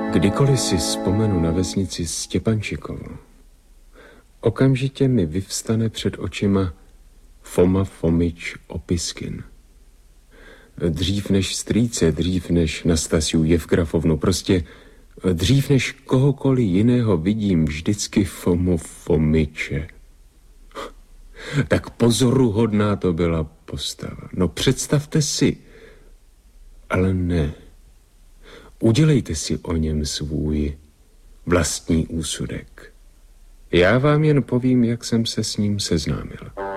Kdykoliv si vzpomenu na vesnici Stěpančikovo, okamžitě mi vyvstane před očima Foma Fomič Opiskin. Dřív než strýce, dřív než Nastasiu Jevgrafovnu, prostě dřív než kohokoliv jiného vidím vždycky Fomu Fomiče. Tak pozoruhodná to byla postava. No představte si, ale ne. Udělejte si o něm svůj vlastní úsudek. Já vám jen povím, jak jsem se s ním seznámil.